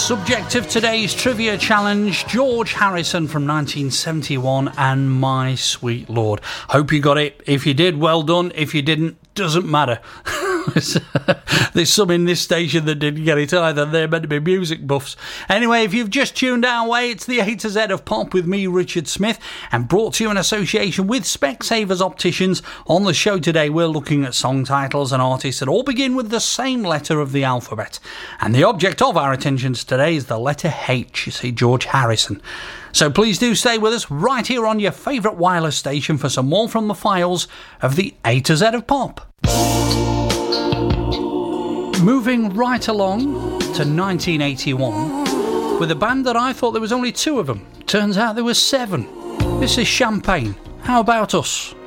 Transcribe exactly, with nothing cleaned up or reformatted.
Subject of today's trivia challenge, George Harrison from nineteen seventy-one and My Sweet Lord. Hope you got it. If you did, well done. If you didn't, doesn't matter. There's some in this station that didn't get it either. They're meant to be music buffs. Anyway, if you've just tuned our way, it's the A to Z of Pop with me, Richard Smith, and brought to you in association with Specsavers Opticians. On the show today, we're looking at song titles and artists that all begin with the same letter of the alphabet. And the object of our attentions today is the letter H. You see, George Harrison. So please do stay with us right here on your favourite wireless station for some more from the files of the A to Z of Pop. Moving right along to nineteen eighty-one with a band that I thought there was only two of them. Turns out there was seven. This is Champagne. How about us?